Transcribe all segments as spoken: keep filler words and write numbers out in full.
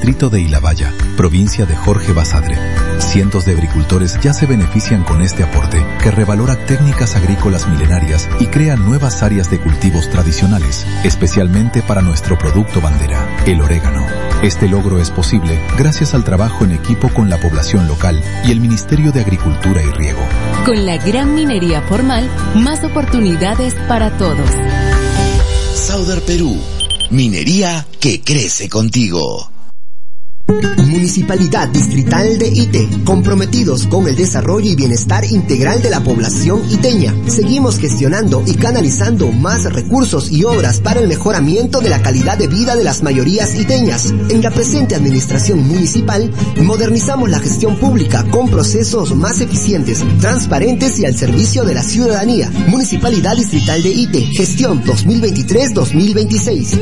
distrito de Ilabaya, provincia de Jorge Basadre. Cientos de agricultores ya se benefician con este aporte que revalora técnicas agrícolas milenarias y crea nuevas áreas de cultivos tradicionales, especialmente para nuestro producto bandera, el orégano. Este logro es posible gracias al trabajo en equipo con la población local y el Ministerio de Agricultura y Riego. Con la gran minería formal, más oportunidades para todos. Sauder Perú, minería que crece contigo. Municipalidad Distrital de Ite, comprometidos con el desarrollo y bienestar integral de la población iteña. Seguimos gestionando y canalizando más recursos y obras para el mejoramiento de la calidad de vida de las mayorías iteñas. En la presente administración municipal, modernizamos la gestión pública con procesos más eficientes, transparentes y al servicio de la ciudadanía. Municipalidad Distrital de Ite, gestión dos mil veintitrés dos mil veintiséis.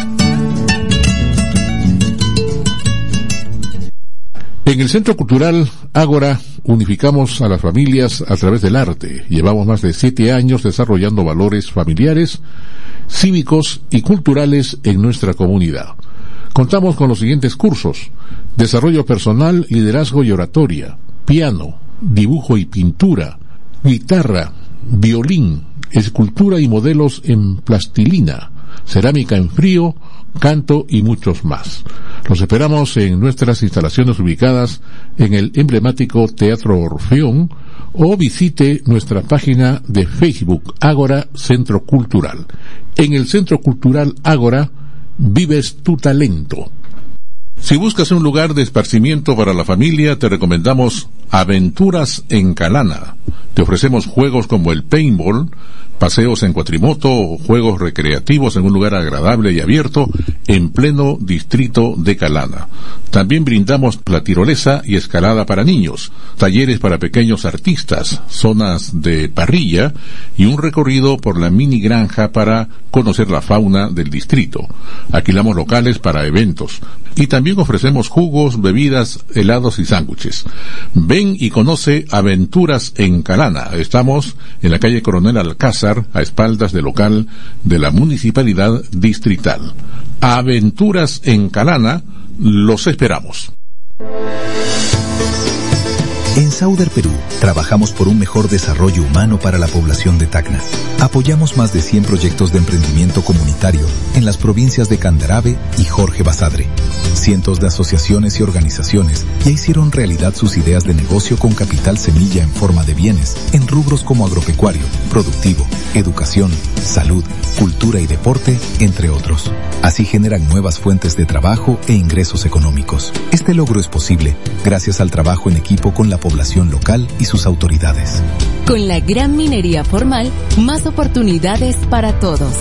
En el Centro Cultural Ágora unificamos a las familias a través del arte. Llevamos más de siete años desarrollando valores familiares, cívicos y culturales en nuestra comunidad. Contamos con los siguientes cursos: desarrollo personal, liderazgo y oratoria, piano, dibujo y pintura, guitarra, violín, escultura y modelos en plastilina, cerámica en frío, canto y muchos más. Los esperamos en nuestras instalaciones ubicadas en el emblemático Teatro Orfeón o visite nuestra página de Facebook Ágora Centro Cultural. En el Centro Cultural Ágora vives tu talento. Si buscas un lugar de esparcimiento para la familia, te recomendamos Aventuras en Calana. Te ofrecemos juegos como el paintball, paseos en cuatrimoto o juegos recreativos en un lugar agradable y abierto en pleno distrito de Calana. También brindamos la tirolesa y escalada para niños, talleres para pequeños artistas, zonas de parrilla y un recorrido por la mini granja para conocer la fauna del distrito. Alquilamos locales para eventos y también ofrecemos jugos, bebidas, helados y sándwiches. Ven y conoce Aventuras en Calana. Estamos en la calle Coronel Alcázar, a espaldas del local de la Municipalidad Distrital. Aventuras en Calana, los esperamos. En Sauder Perú, trabajamos por un mejor desarrollo humano para la población de Tacna. Apoyamos más de cien proyectos de emprendimiento comunitario en las provincias de Candarave y Jorge Basadre. Cientos de asociaciones y organizaciones ya hicieron realidad sus ideas de negocio con capital semilla en forma de bienes en rubros como agropecuario, productivo, educación, salud, cultura y deporte, entre otros. Así generan nuevas fuentes de trabajo e ingresos económicos. Este logro es posible gracias al trabajo en equipo con la población local y sus autoridades. Con la gran minería formal, más oportunidades para todos.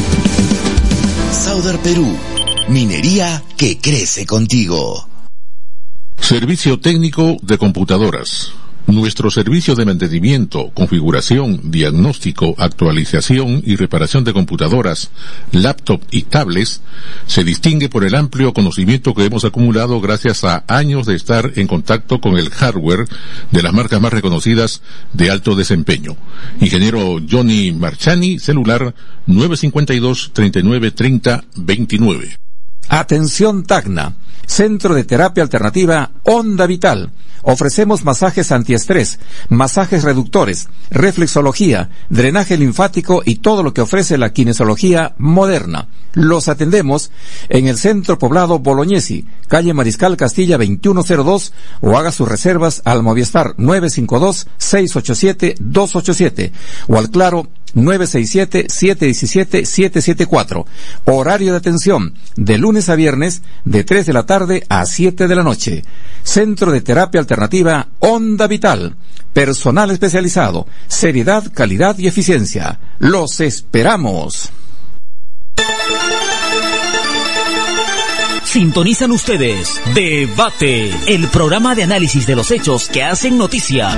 Sauder Perú, minería que crece contigo. Servicio técnico de computadoras. Nuestro servicio de mantenimiento, configuración, diagnóstico, actualización y reparación de computadoras, laptop y tablets se distingue por el amplio conocimiento que hemos acumulado gracias a años de estar en contacto con el hardware de las marcas más reconocidas de alto desempeño. Ingeniero Johnny Marchani, celular nueve cinco dos, treinta y nueve, treinta, veintinueve. Atención Tacna, Centro de Terapia Alternativa Onda Vital. Ofrecemos masajes antiestrés, masajes reductores, reflexología, drenaje linfático y todo lo que ofrece la kinesiología moderna. Los atendemos en el Centro Poblado Bolognesi, calle Mariscal Castilla veintiuno cero dos, o haga sus reservas al Movistar nueve cinco dos, seis ocho siete, dos ocho siete o al Claro nueve seis siete, siete uno siete, siete siete cuatro. Horario de atención de lunes a viernes de tres de la tarde a siete de la noche. Centro de Terapia Alternativa Onda Vital. Personal especializado, seriedad, calidad y eficiencia. Los esperamos. Sintonizan ustedes Debate, el programa de análisis de los hechos que hacen noticia.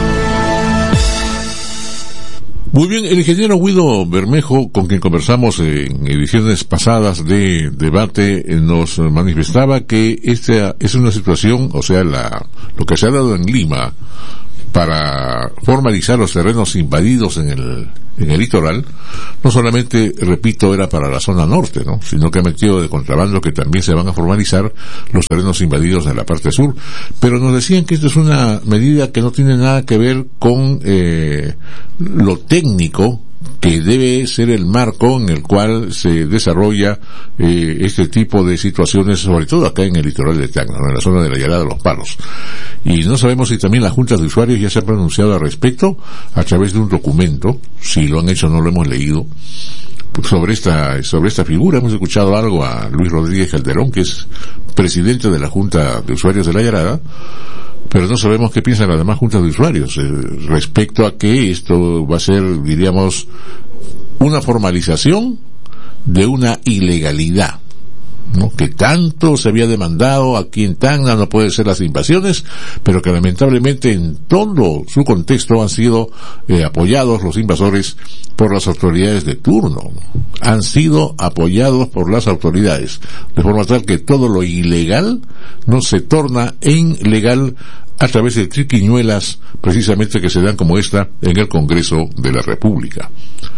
Muy bien, el ingeniero Guido Bermejo, con quien conversamos en ediciones pasadas de Debate, nos manifestaba que esta es una situación, o sea, la, lo que se ha dado en Lima, para formalizar los terrenos invadidos en el en el litoral, no solamente, repito, era para la zona norte, ¿no?, sino que ha metido de contrabando que también se van a formalizar los terrenos invadidos en la parte sur. Pero nos decían que esto es una medida que no tiene nada que ver con eh, lo técnico, que debe ser el marco en el cual se desarrolla eh, este tipo de situaciones, sobre todo acá en el litoral de Tacna, ¿no?, en la zona de la Llanada de los Palos. Y no sabemos si también las juntas de usuarios ya se han pronunciado al respecto a través de un documento. Si lo han hecho, no lo hemos leído. Sobre esta, sobre esta figura hemos escuchado algo a Luis Rodríguez Calderón, que es presidente de la Junta de Usuarios de la Llanada, pero no sabemos qué piensan las demás juntas de usuarios eh, respecto a que esto va a ser, diríamos, una formalización de una ilegalidad, ¿no?, que tanto se había demandado aquí en Tacna. No puede ser las invasiones, pero que lamentablemente en todo su contexto han sido eh, apoyados los invasores por las autoridades de turno, ¿no? Han sido apoyados por las autoridades, de forma tal que todo lo ilegal no se torna en legal a través de triquiñuelas precisamente que se dan como esta en el Congreso de la República.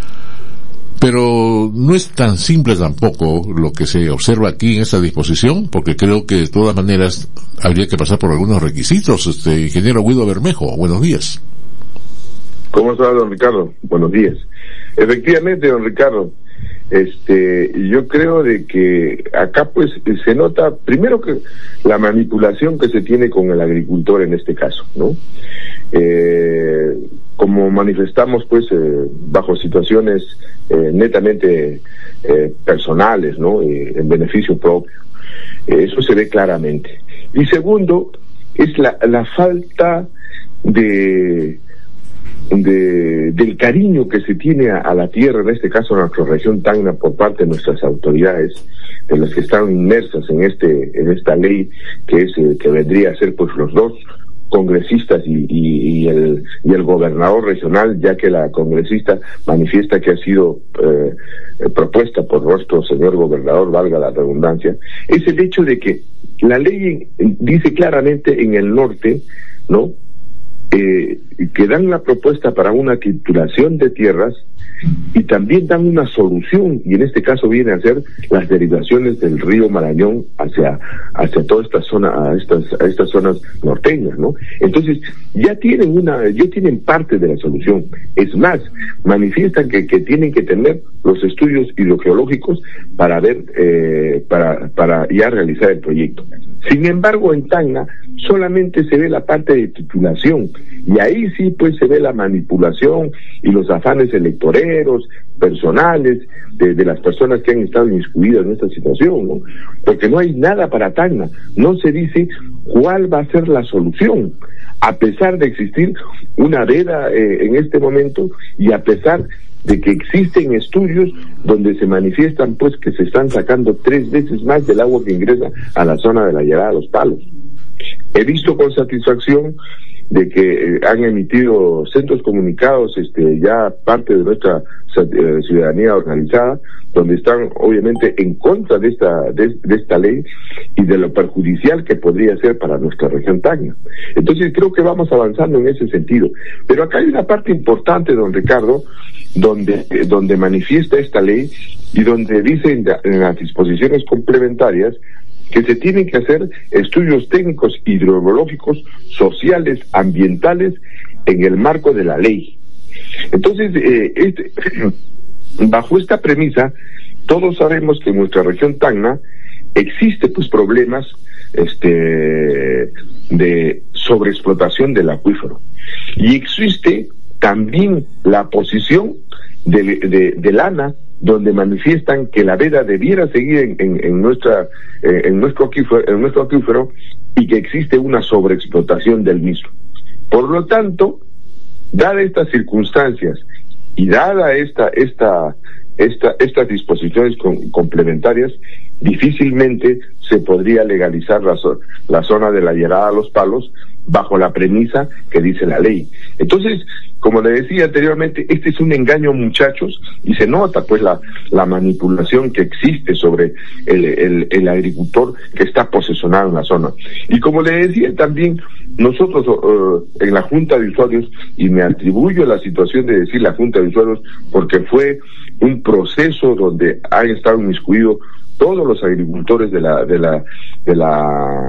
Pero no es tan simple tampoco lo que se observa aquí en esta disposición, porque creo que de todas maneras habría que pasar por algunos requisitos. Este ingeniero Guido Bermejo, buenos días. ¿Cómo está, don Ricardo? Buenos días. Efectivamente, don Ricardo, este, yo creo de que acá pues se nota primero que la manipulación que se tiene con el agricultor en este caso, ¿no? Eh, como manifestamos pues eh, bajo situaciones eh, netamente eh, personales, ¿no?, eh, en beneficio propio. Eh, eso se ve claramente. Y segundo, es la, la falta de, de del cariño que se tiene a, a la tierra, en este caso a nuestra región Tacna, por parte de nuestras autoridades, de las que están inmersas en este en esta ley, que es eh, que vendría a ser pues los dos congresistas y, y, y el y el gobernador regional, ya que la congresista manifiesta que ha sido eh, propuesta por nuestro señor gobernador, valga la redundancia, es el hecho de que la ley dice claramente en el norte, ¿no?, eh, que dan la propuesta para una titulación de tierras y también dan una solución, y en este caso viene a ser las derivaciones del río Marañón hacia hacia toda esta zona, a estas a estas zonas norteñas, ¿no? Entonces ya tienen una ya tienen parte de la solución. Es más, manifiestan que, que tienen que tener los estudios hidrogeológicos para ver eh, para para ya realizar el proyecto. Sin embargo, en Tacna solamente se ve la parte de titulación, y ahí sí pues se ve la manipulación y los afanes electoreros, personales, de, de las personas que han estado inmiscuidas en esta situación, ¿no? Porque no hay nada para Tacna, no se dice cuál va a ser la solución, a pesar de existir una veda eh, en este momento, y a pesar de que existen estudios donde se manifiestan pues que se están sacando tres veces más del agua que ingresa a la zona de la Llanada de los Palos. He visto con satisfacción de que eh, han emitido centros comunicados, este, ya parte de nuestra eh, ciudadanía organizada, donde están obviamente en contra de esta de, de esta ley y de lo perjudicial que podría ser para nuestra región Tacna. Entonces creo que vamos avanzando en ese sentido. Pero acá hay una parte importante, don Ricardo, donde eh, donde manifiesta esta ley y donde dice en, en las disposiciones complementarias que se tienen que hacer estudios técnicos hidrogeológicos, sociales, ambientales, en el marco de la ley. Entonces, eh, este, bajo esta premisa, todos sabemos que en nuestra región Tacna existe pues problemas este de sobreexplotación del acuífero, y existe también la posición de, de, de Lana, donde manifiestan que la veda debiera seguir en, en, en nuestra eh, en nuestro acuífero, en nuestro acuífero, y que existe una sobreexplotación del mismo. Por lo tanto, dadas estas circunstancias y dada esta esta esta estas disposiciones con, complementarias, difícilmente se podría legalizar la, la zona de la Llanada de los Palos bajo la premisa que dice la ley. Entonces, como le decía anteriormente, este es un engaño, muchachos, y se nota pues la, la manipulación que existe sobre el, el, el agricultor que está posesionado en la zona. Y como le decía también, nosotros uh, en la Junta de Usuarios, y me atribuyo la situación de decir la Junta de Usuarios porque fue un proceso donde han estado inmiscuidos todos los agricultores de la de la de la